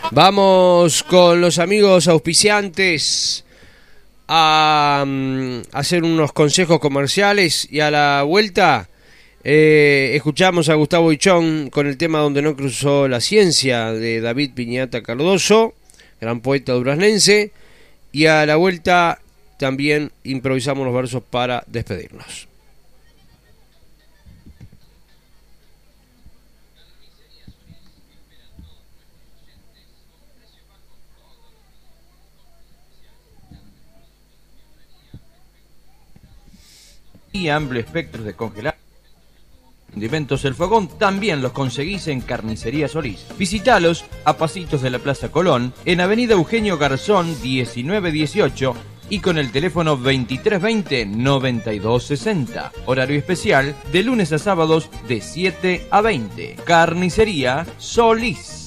Vamos con los amigos auspiciantes a hacer unos consejos comerciales y a la vuelta escuchamos a Gustavo Hichón con el tema Donde no cruzó la ciencia de David Piñata Cardoso, gran poeta duraznense, y a la vuelta también improvisamos los versos para despedirnos. Y amplio espectro de congelar condimentos El Fogón también los conseguís en Carnicería Solís. Visitalos a pasitos de la Plaza Colón, en Avenida Eugenio Garzón 1918 y con el teléfono 2320-9260. Horario especial de lunes a sábados de 7 a 20. Carnicería Solís.